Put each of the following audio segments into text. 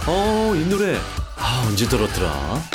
이 노래 언제 들었더라?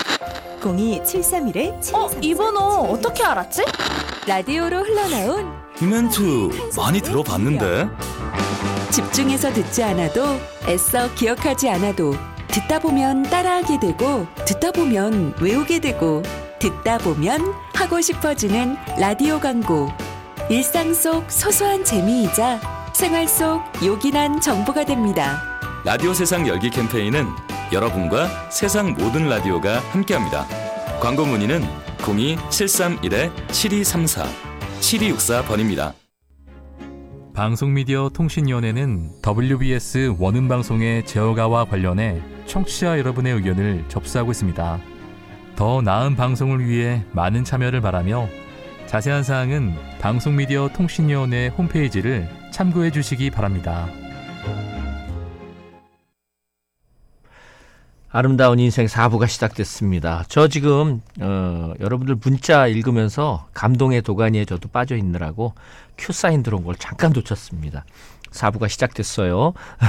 02731-7234. 이 번호 어떻게 알았지? 라디오로 흘러나온 이 멘트 많이 들어봤는데. 집중해서 듣지 않아도 애써 기억하지 않아도 듣다 보면 따라하게 되고 듣다 보면 외우게 되고 듣다 보면 하고 싶어지는 라디오 광고. 일상 속 소소한 재미이자 생활 속 요긴한 정보가 됩니다. 라디오 세상 열기 캠페인은 여러분과 세상 모든 라디오가 함께합니다. 광고 문의는 02-731-7234 7264번입니다. 방송미디어 통신위원회는 WBS 원음방송의 제어가와 관련해 청취자 여러분의 의견을 접수하고 있습니다. 더 나은 방송을 위해 많은 참여를 바라며 자세한 사항은 방송미디어 통신위원회 홈페이지를 참고해 주시기 바랍니다. 아름다운 인생 4부가 시작됐습니다. 저 지금 여러분들 문자 읽으면서 감동의 도가니에 저도 빠져 있느라고 큐사인 들어온 걸 잠깐 놓쳤습니다. 4부가 시작됐어요.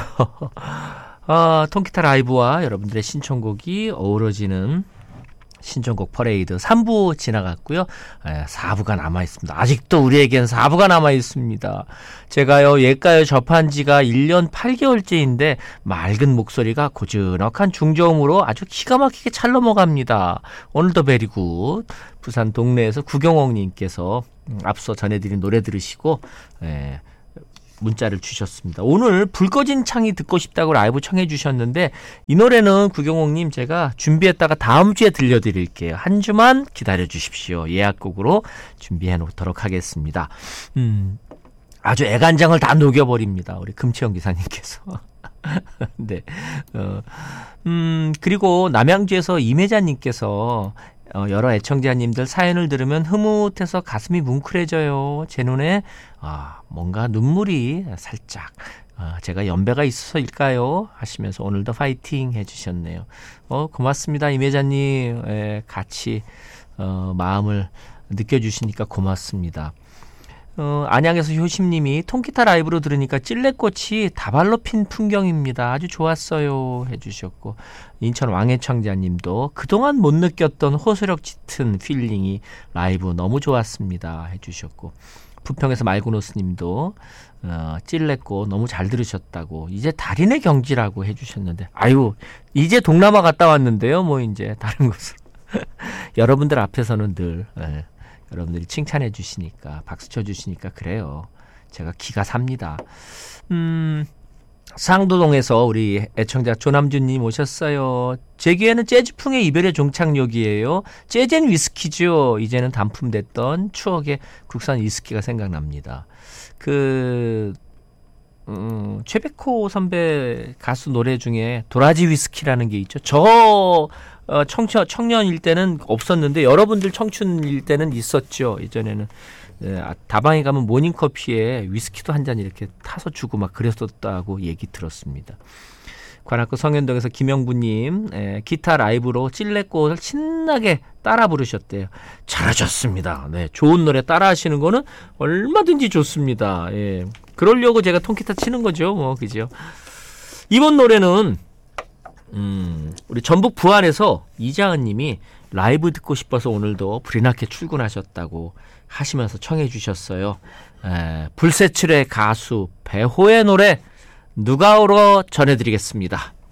통기타 라이브와 여러분들의 신청곡이 어우러지는 신청곡 퍼레이드 3부 지나갔고요. 4부가 남아있습니다. 아직도 우리에겐 4부가 남아있습니다. 제가요 예가요 접한 지가 1년 8개월째인데 맑은 목소리가 고즈넉한 중저음으로 아주 기가 막히게 잘 넘어갑니다. 오늘도 베리굿. 부산 동네에서 구경옥님께서 앞서 전해드린 노래 들으시고 문자를 주셨습니다. 오늘 불 꺼진 창이 듣고 싶다고 라이브 청해 주셨는데 이 노래는 구경옥님 제가 준비했다가 다음 주에 들려드릴게요. 한 주만 기다려 주십시오. 예약곡으로 준비해 놓도록 하겠습니다. 아주 애간장을 다 녹여버립니다. 우리 금치영 기사님께서. 네. 그리고 남양주에서 임혜자님께서 여러 애청자님들 사연을 들으면 흐뭇해서 가슴이 뭉클해져요. 제 눈에 뭔가 눈물이 살짝 제가 연배가 있어서일까요? 하시면서 오늘도 파이팅 해주셨네요. 고맙습니다. 임혜자님. 같이 마음을 느껴주시니까 고맙습니다. 안양에서 효심님이 통기타 라이브로 들으니까 찔레꽃이 다발로 핀 풍경입니다. 아주 좋았어요 해주셨고, 인천 왕해창자님도 그동안 못 느꼈던 호소력 짙은 필링이 라이브 너무 좋았습니다 해주셨고, 부평에서 말고노스님도 찔레꽃 너무 잘 들으셨다고, 이제 달인의 경지라고 해주셨는데, 아유 이제 동남아 갔다 왔는데요 뭐 이제 다른 곳으로 여러분들 앞에서는 늘 여러분들이 칭찬해 주시니까, 박수 쳐 주시니까 그래요. 제가 기가 삽니다. 상도동에서 우리 애청자 조남준님 오셨어요. 제 귀에는 재즈풍의 이별의 종착역이에요. 재즈앤 위스키죠. 이제는 단품됐던 추억의 국산 위스키가 생각납니다. 최백호 선배 가수 노래 중에 도라지 위스키라는 게 있죠. 저 청년일 때는 없었는데 여러분들 청춘일 때는 있었죠. 예전에는 다방에 가면 모닝커피에 위스키도 한 잔 이렇게 타서 주고 막 그랬었다고 얘기 들었습니다. 관악구 성현동에서 김영부님 기타 라이브로 찔레꽃을 신나게 따라 부르셨대요. 잘하셨습니다. 네, 좋은 노래 따라 하시는 거는 얼마든지 좋습니다. 예, 그러려고 제가 통기타 치는 거죠. 뭐 그죠? 이번 노래는 우리 전북 부안에서 이자은 님이 라이브 듣고 싶어서 오늘도 불이 나게 출근하셨다고 하시면서 청해 주셨어요. 불세출의 가수 배호의 노래 누가 울어 전해드리겠습니다.